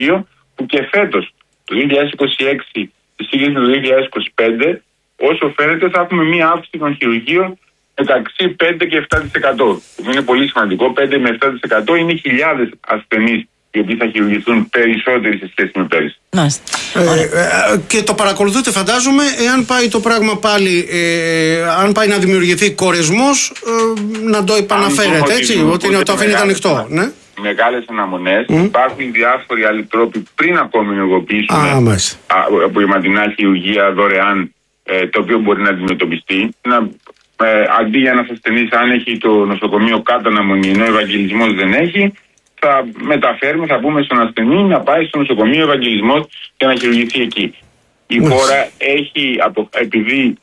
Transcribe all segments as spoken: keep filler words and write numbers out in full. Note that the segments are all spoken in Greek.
χειρουργείο, που και φέτος, το δύο χιλιάδες είκοσι έξι, στη σύγκριση με το δύο χιλιάδες είκοσι πέντε, όσο φαίνεται θα έχουμε μία αύξηση των χειρουργείων μεταξύ πέντε και επτά τοις εκατό. Που είναι πολύ σημαντικό. πέντε με επτά τοις εκατό είναι χιλιάδες ασθενείς οι οποίοι θα χειρουργηθούν περισσότεροι σε σχέση με πέρυσι. Ε, ε, και το παρακολουθείτε, φαντάζομαι, εάν πάει το πράγμα πάλι, ε, αν πάει να δημιουργηθεί κορεσμός, ε, να το επαναφέρετε, έτσι, ότι, ότι το αφήνετε ανοιχτό. Ναι. Μεγάλες αναμονές. Mm. Υπάρχουν διάφοροι άλλοι τρόποι πριν ακόμη ενεργοποιήσουμε ah, απογευματινά χειρουργία δωρεάν, ε, το οποίο μπορεί να αντιμετωπιστεί. Να, ε, αντί για ένας ασθενής, αν έχει το νοσοκομείο κάτω αναμονή, ενώ ο Ευαγγελισμός δεν έχει, θα μεταφέρουμε, θα πούμε στον ασθενή να πάει στο νοσοκομείο Ευαγγελισμός και να χειρουργηθεί εκεί. Η mm. χώρα έχει, απο, επειδή,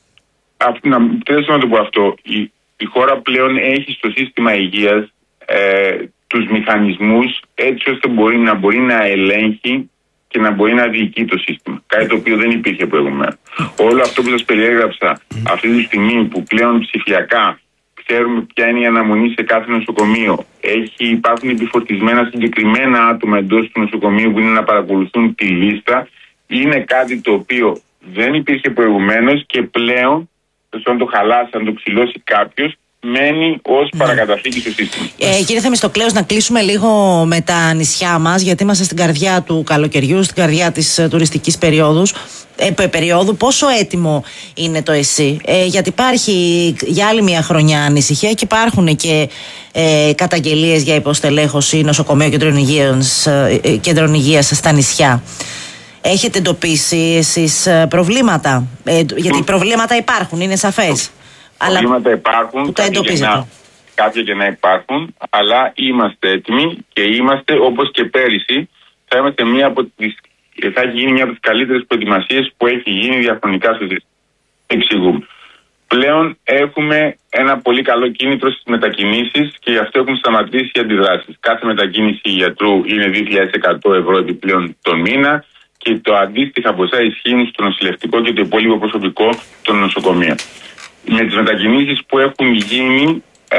α, να, να το πω αυτό, η, η χώρα πλέον έχει στο σύστημα υγείας ε, τους μηχανισμούς έτσι ώστε μπορεί να μπορεί να ελέγχει και να μπορεί να διοικεί το σύστημα. Κάτι το οποίο δεν υπήρχε προηγουμένως. Όλο αυτό που σας περιέγραψα αυτή τη στιγμή που πλέον ψηφιακά ξέρουμε ποια είναι η αναμονή σε κάθε νοσοκομείο, έχει, υπάρχουν επιφορτισμένα συγκεκριμένα άτομα εντός του νοσοκομείου που είναι να παρακολουθούν τη λίστα, είναι κάτι το οποίο δεν υπήρχε προηγουμένως και πλέον, αν το χαλάσει, αν το ξυλώσει κάποιος, μένει ως ναι. παρακαταθήκη στο σύστημα. Ε, κύριε Θεμιστοκλέους, να κλείσουμε λίγο με τα νησιά μας, γιατί είμαστε στην καρδιά του καλοκαιριού, στην καρδιά της ε, τουριστικής περίοδου. Ε, περίοδου. Πόσο έτοιμο είναι το ΕΣΥ, ε, γιατί υπάρχει για άλλη μια χρονιά ανησυχία και υπάρχουν και ε, καταγγελίες για υποστελέχωση νοσοκομείων κέντρων υγείας, ε, κέντρων υγείας στα νησιά. Έχετε εντοπίσει εσείς προβλήματα, ε, γιατί προβλήματα υπάρχουν, είναι σαφές. Προβλήματα υπάρχουν, κάποια και, να, κάποια και να υπάρχουν, αλλά είμαστε έτοιμοι και είμαστε, όπως και πέρυσι, θα, είμαστε μία από τις, θα έχει γίνει μια από τις καλύτερες προετοιμασίες που έχει γίνει διαχρονικά στο σύστημα. Εξηγούμε. Πλέον έχουμε ένα πολύ καλό κίνητρο στις μετακινήσεις και γι' αυτό έχουν σταματήσει οι αντιδράσεις. Κάθε μετακίνηση γιατρού είναι δύο χιλιάδες εκατό ευρώ επιπλέον τον μήνα και το αντίστοιχα ποσά ισχύουν στο νοσηλευτικό και το υπόλοιπο προσωπικό των νοσοκομείων. Με τις μετακινήσεις που έχουν γίνει, ε,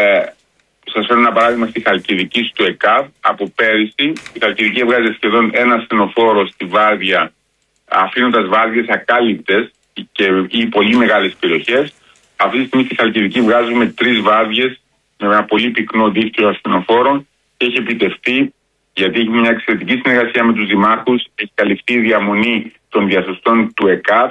σας φέρνω ένα παράδειγμα στη Χαλκιδική, στο ΕΚΑΒ, από πέρυσι, η Χαλκιδική έβγαζε σχεδόν ένα ασθενοφόρο στη βάρδια, αφήνοντας βάρδιες ακάλυπτες και ή πολύ μεγάλες περιοχές. Αυτή τη στιγμή στη Χαλκιδική βγάζουμε τρεις βάρδιες με ένα πολύ πυκνό δίκτυο ασθενοφόρων και έχει επιτευχθεί, γιατί έχει μια εξαιρετική συνεργασία με τους δημάρχους, έχει καλυφθεί η διαμονή των διασωστών του ΕΚΑΒ.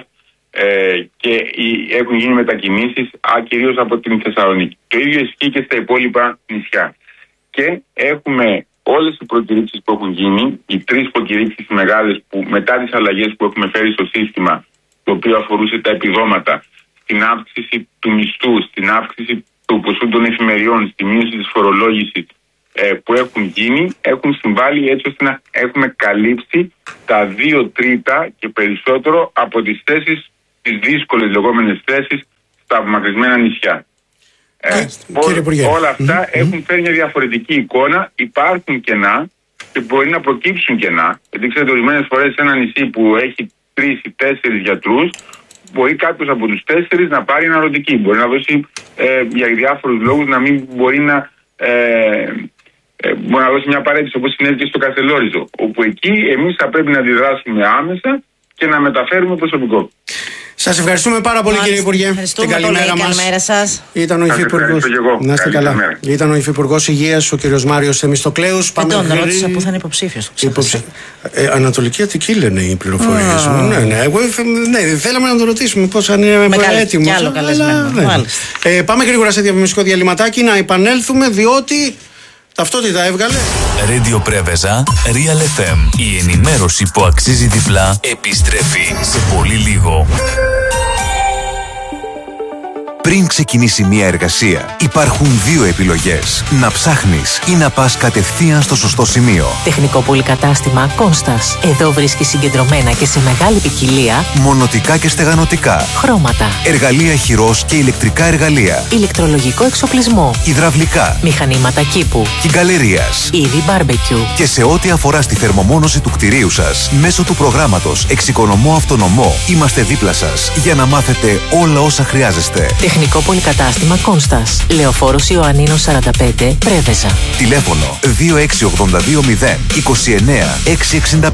Ε, και οι, έχουν γίνει μετακινήσεις κυρίως από την Θεσσαλονίκη. Το ίδιο ισχύει και στα υπόλοιπα νησιά. Και έχουμε όλες οι προκηρύξεις που έχουν γίνει, οι τρεις προκηρύξεις μεγάλες που μετά τις αλλαγές που έχουμε φέρει στο σύστημα, το οποίο αφορούσε τα επιδόματα, στην αύξηση του μισθού, στην αύξηση του ποσού των εφημεριών, στη μείωση της φορολόγησης ε, που έχουν γίνει, έχουν συμβάλει έτσι ώστε να έχουμε καλύψει τα δύο τρίτα και περισσότερο από τις θέσεις, τις δύσκολες λεγόμενες θέσεις στα απομακρυσμένα νησιά. Ε, Υπουργέ, όλα αυτά mm-hmm. έχουν φέρει μια διαφορετική εικόνα. Υπάρχουν κενά και μπορεί να προκύψουν κενά. Γιατί ξέρετε, ορισμένες φορές σε ένα νησί που έχει τρεις ή τέσσερις γιατρούς, μπορεί κάποιος από τους τέσσερις να πάρει αναρωτική. Μπορεί να δώσει ε, για διάφορους λόγους να μην μπορεί να, ε, ε, μπορεί να δώσει μια παρέτηση, όπως συνέβη και στο Καστελόριζο. Όπου εκεί εμείς θα πρέπει να αντιδράσουμε άμεσα και να μεταφέρουμε προσωπικό. Σας ευχαριστούμε πάρα πολύ, κύριε Υπουργέ. Την καλημέρα μας. Καλημέρα σας. Ήταν ο Υφυπουργός. Να είστε καλά. Ήταν ο Υφυπουργός Υγείας, ο κύριος Μάριος Θεμιστοκλέους. Δεν τον ρώτησα που θα είναι υποψήφιος. Υποψη... Ε, Ανατολική Αττική λένε οι πληροφορίες μου. Ναι, ναι. Εγώ, ναι, θέλαμε να τον ρωτήσουμε πώς αν είναι έτοιμος. Κι άλλο καλεσμένο. Ναι. Ε, πάμε γρήγορα σε διαφημιστικό διαλυματάκι να επανέλθουμε, διότι ταυτότητα έβγαλε. Radio Πρέβεζα, Real εφ εμ. Η ενημέρωση που αξίζει διπλά επιστρέφει σε πολύ λίγο. Πριν ξεκινήσει μια εργασία, υπάρχουν δύο επιλογές. Να ψάχνεις ή να πας κατευθείαν στο σωστό σημείο. Τεχνικό πολυκατάστημα Κόνστας. Εδώ βρίσκεις συγκεντρωμένα και σε μεγάλη ποικιλία μονοτικά και στεγανοτικά, χρώματα, εργαλεία χειρός και ηλεκτρικά εργαλεία, ηλεκτρολογικό εξοπλισμό, υδραυλικά, μηχανήματα κήπου, κυγκαλερίας, είδη μπάρμπεκιου. Και σε ό,τι αφορά στη θερμομόνωση του κτηρίου σας, μέσω του προγράμματος Εξοικονομώ Αυτονομώ, είμαστε δίπλα σας για να μάθετε όλα όσα χρειάζεστε. Τεχνικό πολυκατάστημα Κόνστας. Λεωφόρος Ιωαννίνος σαράντα πέντε, Πρέβεζα. Τηλέφωνο δύο έξι οκτώ δύο μηδέν δύο εννιά έξι έξι